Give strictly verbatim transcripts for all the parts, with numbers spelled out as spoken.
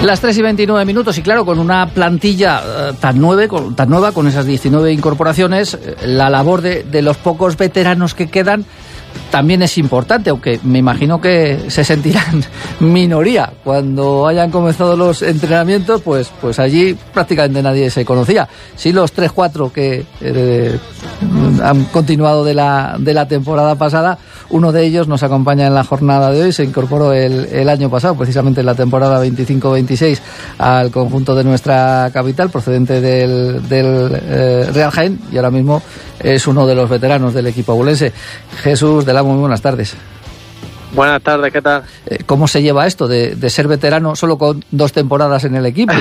Las tres y veintinueve minutos, y claro, con una plantilla eh, tan, nueve, con, tan nueva, con esas diecinueve incorporaciones, eh, la labor de, de los pocos veteranos que quedan también es importante, aunque me imagino que se sentirán minoría. Cuando hayan comenzado los entrenamientos, pues, pues allí prácticamente nadie se conocía. Sí, los tres cuatro que eh, han continuado de la, de la temporada pasada, uno de ellos nos acompaña en la jornada de hoy, se incorporó el, el año pasado, precisamente en la temporada veinticinco veintiséis, al conjunto de nuestra capital, procedente del, del eh, Real Jaén, y ahora mismo es uno de los veteranos del equipo abulense. Jesús Del Amo, muy buenas tardes. Buenas tardes, ¿qué tal? ¿Cómo se lleva esto de, de ser veterano solo con dos temporadas en el equipo?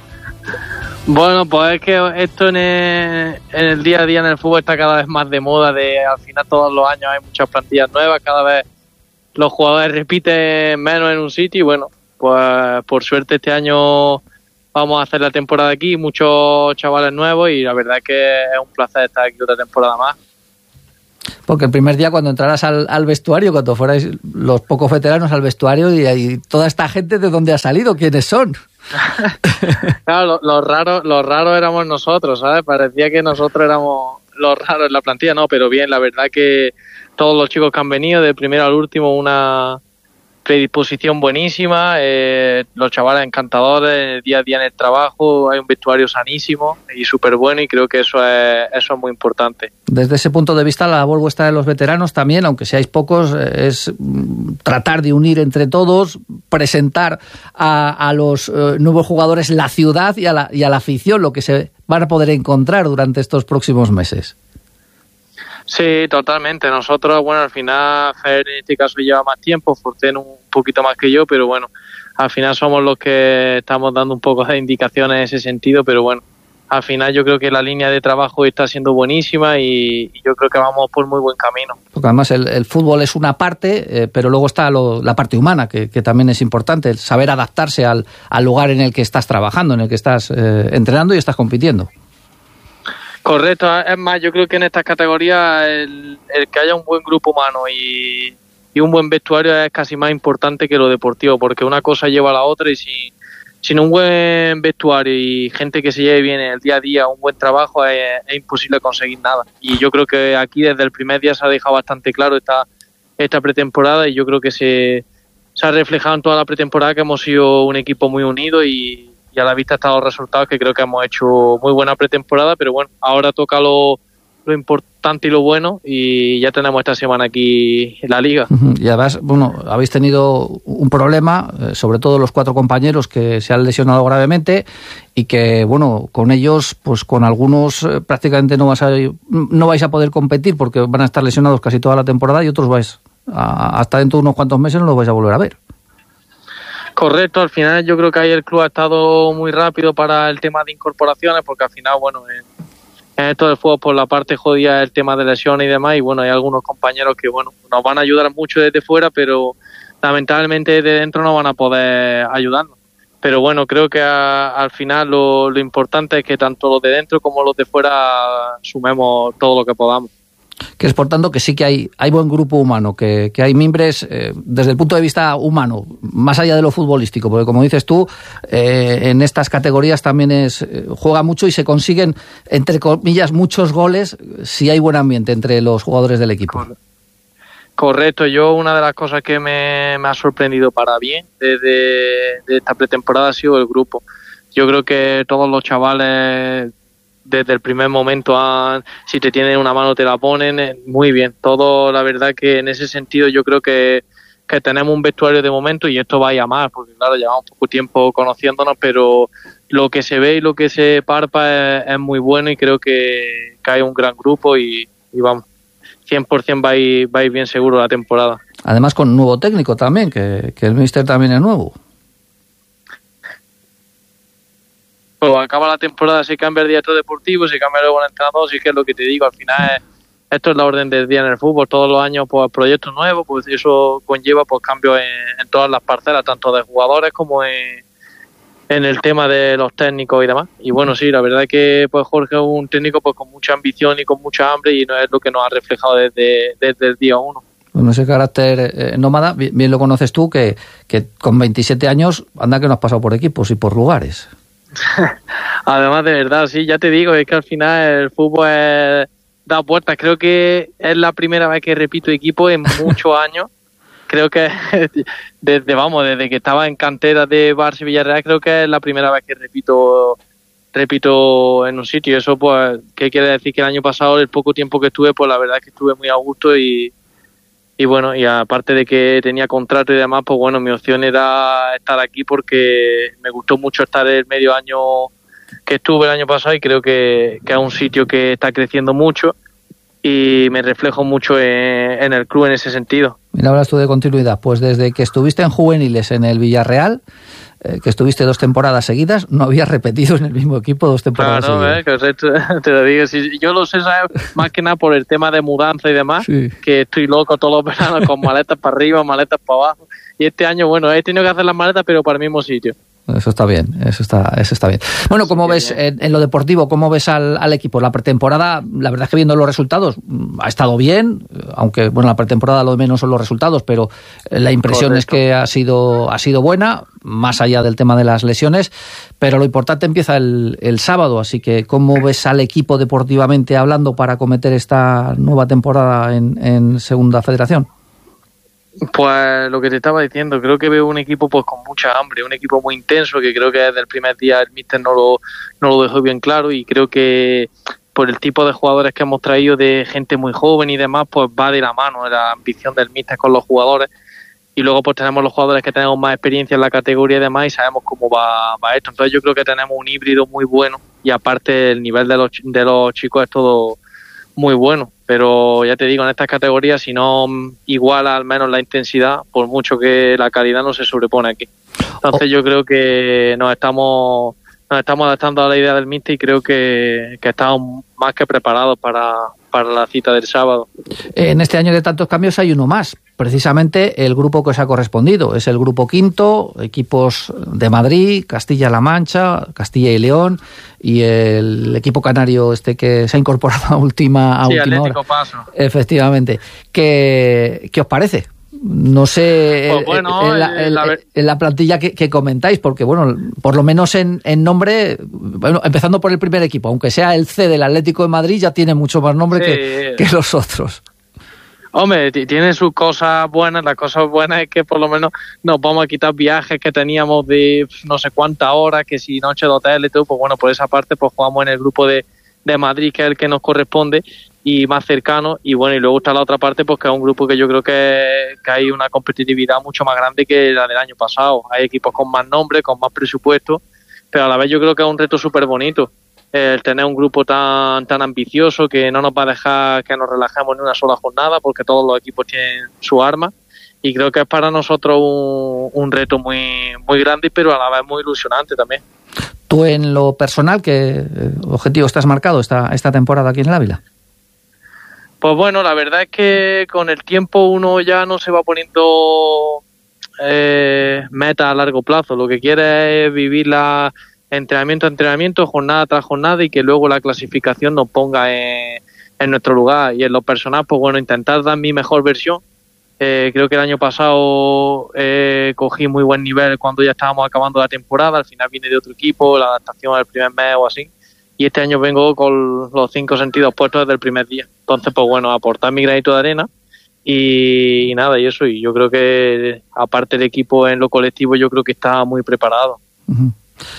Bueno, pues es que esto en el, en el día a día en el fútbol está cada vez más de moda, de al final todos los años hay muchas plantillas nuevas, cada vez los jugadores repiten menos en un sitio y bueno, pues por suerte este año vamos a hacer la temporada aquí, muchos chavales nuevos y la verdad es que es un placer estar aquí otra temporada más. Porque el primer día cuando entraras al, al vestuario, cuando fuerais los pocos veteranos al vestuario, y, y toda esta gente, ¿de dónde ha salido? ¿Quiénes son? Claro, los lo raros lo raro éramos nosotros, ¿sabes? Parecía que nosotros éramos los raros en la plantilla, no, pero bien, la verdad que todos los chicos que han venido, de primero al último, una predisposición buenísima, eh, los chavales encantadores, día a día en el trabajo, hay un vestuario sanísimo y súper bueno y creo que eso es, eso es muy importante. Desde ese punto de vista, la labor vuestra de los veteranos también, aunque seáis pocos, es tratar de unir entre todos, presentar a, a los eh, nuevos jugadores la ciudad y a la, y a la afición, lo que se van a poder encontrar durante estos próximos meses. Sí, totalmente. Nosotros, bueno, al final, Fer en este caso lleva más tiempo, Forten un poquito más que yo, pero bueno, al final somos los que estamos dando un poco de indicaciones en ese sentido, pero bueno, al final yo creo que la línea de trabajo está siendo buenísima y, y yo creo que vamos por muy buen camino. Porque además el, el fútbol es una parte, eh, pero luego está lo, la parte humana, que, que también es importante, el saber adaptarse al, al lugar en el que estás trabajando, en el que estás eh, entrenando y estás compitiendo. Correcto, es más, yo creo que en estas categorías el, el que haya un buen grupo humano y, y un buen vestuario es casi más importante que lo deportivo, porque una cosa lleva a la otra y si, sin un buen vestuario y gente que se lleve bien en el día a día, un buen trabajo, es, es imposible conseguir nada. Y yo creo que aquí desde el primer día se ha dejado bastante claro esta, esta pretemporada y yo creo que se, se ha reflejado en toda la pretemporada que hemos sido un equipo muy unido y y a la vista están los resultados que creo que hemos hecho muy buena pretemporada, pero bueno, ahora toca lo, lo importante y lo bueno y ya tenemos esta semana aquí en la Liga. Y además, bueno, habéis tenido un problema, eh, sobre todo los cuatro compañeros que se han lesionado gravemente y que, bueno, con ellos, pues con algunos eh, prácticamente no, vas a, no vais a poder competir porque van a estar lesionados casi toda la temporada y otros vais, a, hasta dentro de unos cuantos meses no los vais a volver a ver. Correcto, al final yo creo que ahí el club ha estado muy rápido para el tema de incorporaciones, porque al final, bueno, en, en esto del fútbol por la parte jodida el tema de lesiones y demás, y bueno, hay algunos compañeros que, bueno, nos van a ayudar mucho desde fuera, pero lamentablemente desde dentro no van a poder ayudarnos. Pero bueno, creo que a, al final lo, lo importante es que tanto los de dentro como los de fuera sumemos todo lo que podamos. Que es por tanto que sí que hay, hay buen grupo humano, que, que hay mimbres eh, desde el punto de vista humano, más allá de lo futbolístico, porque como dices tú, eh, en estas categorías también es eh, juega mucho y se consiguen, entre comillas, muchos goles si hay buen ambiente entre los jugadores del equipo. Correcto, yo una de las cosas que me, me ha sorprendido para bien desde de esta pretemporada ha sido el grupo. Yo creo que todos los chavales desde el primer momento, han, si te tienen una mano te la ponen, muy bien. Todo, la verdad que en ese sentido yo creo que, que tenemos un vestuario de momento y esto va a ir a más, porque claro, llevamos poco tiempo conociéndonos, pero lo que se ve y lo que se palpa es, es muy bueno y creo que, que hay un gran grupo y, y vamos, cien por ciento va a ir, va a ir bien seguro la temporada. Además con un nuevo técnico también, que, que el míster también es nuevo. Pues acaba la temporada, se cambia el director deportivo, se cambia luego el entrenador, sí que es lo que te digo, al final es, esto es la orden del día en el fútbol, todos los años pues proyectos nuevos, pues eso conlleva pues cambios en, en todas las parcelas, tanto de jugadores como en, en el tema de los técnicos y demás. Y bueno, sí, la verdad es que pues Jorge es un técnico pues con mucha ambición y con mucha hambre y no es lo que nos ha reflejado desde, desde el día uno. Con ese carácter eh, nómada, bien, bien lo conoces tú, que, que con veintisiete años, anda que no has pasado por equipos y por lugares. Además, de verdad, sí, ya te digo, es que al final el fútbol es, da vueltas. Creo que es la primera vez que repito equipo en muchos años. Creo que desde, vamos, desde que estaba en cantera de Barça y Villarreal, creo que es la primera vez que repito repito en un sitio. Eso, pues, ¿qué quiere decir? Que el año pasado, el poco tiempo que estuve, pues la verdad es que estuve muy a gusto y Y bueno, y aparte de que tenía contrato y demás, pues bueno, mi opción era estar aquí porque me gustó mucho estar el medio año que estuve el año pasado y creo que, que es un sitio que está creciendo mucho y me reflejo mucho en, en el club en ese sentido. Mira, hablas tú de continuidad. Pues desde que estuviste en juveniles en el Villarreal, eh, que estuviste dos temporadas seguidas, no habías repetido en el mismo equipo dos temporadas claro, seguidas. Eh, correcto, te lo digo. Si yo lo sé, ¿sabes? Más que nada por el tema de mudanza y demás, sí. Que estoy loco todos los veranos con maletas para arriba, maletas para abajo. Y este año, bueno, he tenido que hacer las maletas, pero para el mismo sitio. Eso está bien, eso está, eso está bien. Bueno, ¿cómo sí, ves en, en lo deportivo, cómo ves al, al equipo? La pretemporada, la verdad es que viendo los resultados, ha estado bien, aunque, bueno, la pretemporada lo de menos son los resultados, pero la impresión Correcto. es que ha sido, ha sido buena, más allá del tema de las lesiones, pero lo importante empieza el, el sábado, así que ¿cómo ves al equipo deportivamente hablando para acometer esta nueva temporada en, en Segunda Federación? Pues lo que te estaba diciendo, creo que veo un equipo pues con mucha hambre, un equipo muy intenso que creo que desde el primer día el míster no lo, no lo dejó bien claro y creo que por el tipo de jugadores que hemos traído de gente muy joven y demás, pues va de la mano la ambición del míster con los jugadores y luego pues tenemos los jugadores que tenemos más experiencia en la categoría y demás y sabemos cómo va, va esto, entonces yo creo que tenemos un híbrido muy bueno y aparte el nivel de los, de los chicos es todo muy bueno. Pero ya te digo, en estas categorías, si no iguala al menos la intensidad, por mucho que la calidad no se sobrepone aquí. Entonces yo creo que nos estamos nos estamos adaptando a la idea del míster y creo que, que estamos más que preparados para, para la cita del sábado. En este año de tantos cambios hay uno más, precisamente el grupo que os ha correspondido. Es el grupo quinto, equipos de Madrid, Castilla-La Mancha, Castilla y León, y el equipo canario este que se ha incorporado a última, a sí, última Atlético hora. Paso. Efectivamente. ¿Qué, qué os parece? No sé, pues bueno, en, la, en, la, en la plantilla que, que comentáis, porque bueno, por lo menos en, en nombre, bueno, empezando por el primer equipo, aunque sea el C del Atlético de Madrid, ya tiene mucho más nombre sí. que, que los otros. Hombre, tiene sus cosas buenas. Las cosas buenas es que por lo menos nos vamos a quitar viajes que teníamos de no sé cuántas horas, que si noche de hotel y todo, pues bueno, por esa parte pues jugamos en el grupo de, de Madrid, que es el que nos corresponde y más cercano, y bueno, y luego está la otra parte, pues que es un grupo que yo creo que, que hay una competitividad mucho más grande que la del año pasado. Hay equipos con más nombre, con más presupuesto, pero a la vez yo creo que es un reto súper bonito el tener un grupo tan tan ambicioso que no nos va a dejar que nos relajemos en una sola jornada, porque todos los equipos tienen su arma, y creo que es para nosotros un, un reto muy muy grande, pero a la vez muy ilusionante también. ¿Tú en lo personal qué objetivo estás marcado esta, esta temporada aquí en el Ávila? Pues bueno, la verdad es que con el tiempo uno ya no se va poniendo eh, meta a largo plazo. Lo que quiere es vivirla entrenamiento a entrenamiento, jornada tras jornada, y que luego la clasificación nos ponga en, en nuestro lugar. Y en lo personal, pues bueno, intentar dar mi mejor versión. Eh, creo que el año pasado eh, cogí muy buen nivel cuando ya estábamos acabando la temporada. Al final vine de otro equipo, la adaptación al primer mes o así. Y este año vengo con los cinco sentidos puestos desde el primer día. Entonces, pues bueno, aportar mi granito de arena y, y nada, y eso. Y yo creo que, aparte del equipo en lo colectivo, yo creo que está muy preparado. Uh-huh.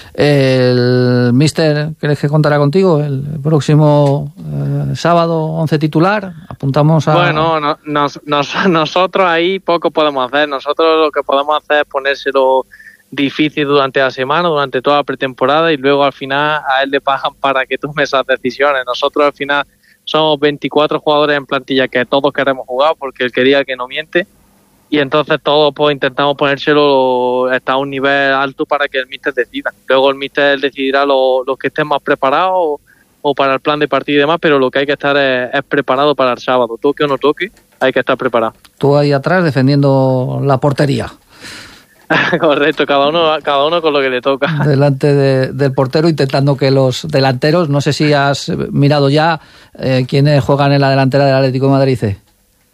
¿El míster crees que contará contigo el próximo eh, sábado once titular? Apuntamos a... Bueno, no, nos, nos, nosotros ahí poco podemos hacer. Nosotros lo que podemos hacer es ponérselo difícil durante la semana, durante toda la pretemporada, y luego al final a él le pagan para que tome esas decisiones. Nosotros al final somos veinticuatro jugadores en plantilla que todos queremos jugar, porque él quería que no miente, y entonces todos pues intentamos ponérselo hasta un nivel alto para que el míster decida. Luego el míster decidirá los lo que estén más preparados o, o para el plan de partido y demás, pero lo que hay que estar es, es preparado para el sábado. Toque o no toque, hay que estar preparado. Tú ahí atrás defendiendo la portería. Correcto, cada uno cada uno con lo que le toca. Delante de, del portero, intentando que los delanteros, no sé si has mirado ya eh, quiénes juegan en la delantera del Atlético de Madrid.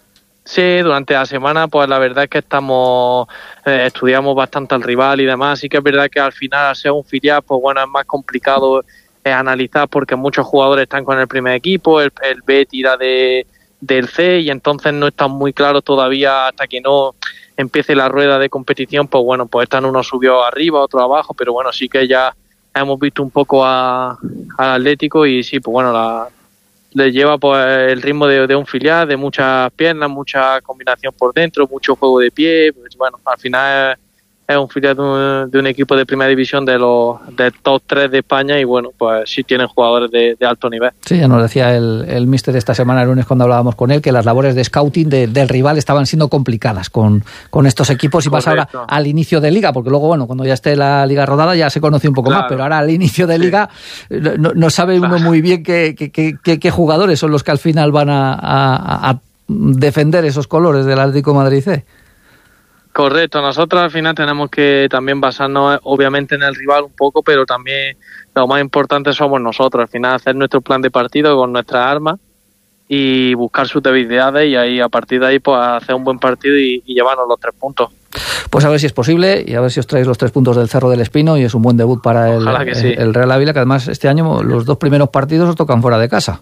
Sí, durante la semana, pues la verdad es que estamos, eh, estudiamos bastante al rival y demás. Sí que es verdad que al final, al ser un filial, pues bueno, es más complicado eh, analizar porque muchos jugadores están con el primer equipo, el, el B tira de del C y entonces no están muy claros todavía hasta que no empiece la rueda de competición. Pues bueno, pues están unos subió arriba, otros abajo, pero bueno, sí que ya hemos visto un poco a, al Atlético y sí, pues bueno, la, le lleva pues el ritmo de, de un filial, de muchas piernas, mucha combinación por dentro, mucho juego de pie. Pues bueno, al final es, es un filial de un, de un equipo de primera división de los de top tres de España y bueno, pues sí tienen jugadores de, de alto nivel. Sí, ya nos decía el, el míster esta semana, el lunes, cuando hablábamos con él, que las labores de scouting de, del rival estaban siendo complicadas con, con estos equipos y pasa ahora al inicio de liga, porque luego, bueno, cuando ya esté la liga rodada ya se conoce un poco claro. más, pero ahora al inicio de liga sí. no, no sabe uno muy bien qué, qué, qué, qué, qué jugadores son los que al final van a, a, a defender esos colores del Atlético de Madrid C. Correcto, nosotros al final tenemos que también basarnos obviamente en el rival un poco, pero también lo más importante somos nosotros, al final hacer nuestro plan de partido con nuestras armas y buscar sus debilidades y ahí a partir de ahí pues hacer un buen partido y, y llevarnos los tres puntos. Pues a ver si es posible y a ver si os traéis los tres puntos del Cerro del Espino y es un buen debut para el, sí. el, el Real Ávila, que además este año los dos primeros partidos os tocan fuera de casa.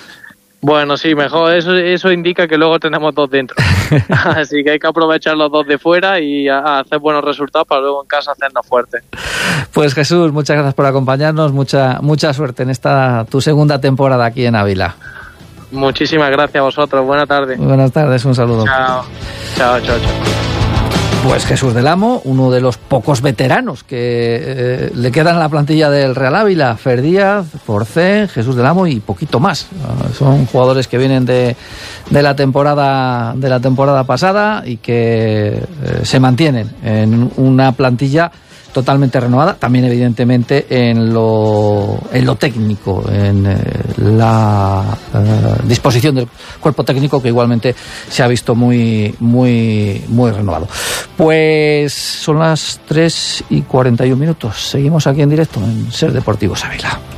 Bueno, sí, mejor. Eso eso indica que luego tenemos dos dentro. Así que hay que aprovechar los dos de fuera y a, a hacer buenos resultados para luego en casa hacernos fuertes. Pues Jesús, muchas gracias por acompañarnos. Mucha mucha suerte en esta tu segunda temporada aquí en Ávila. Muchísimas gracias a vosotros. Buenas tardes. Buenas tardes, un saludo. Chao, chao, chao, chao. Pues Jesús del Amo, uno de los pocos veteranos que eh, le quedan en la plantilla del Real Ávila, Fer Díaz, Forcé, Jesús del Amo y poquito más. Uh, son jugadores que vienen de, de la temporada de la temporada pasada y que eh, se mantienen en una plantilla totalmente renovada, también evidentemente en lo en lo técnico, en eh, la eh, disposición del cuerpo técnico, que igualmente se ha visto muy muy muy renovado. Pues son las tres y cuarenta y un minutos. Seguimos aquí en directo en Ser Deportivos Ávila.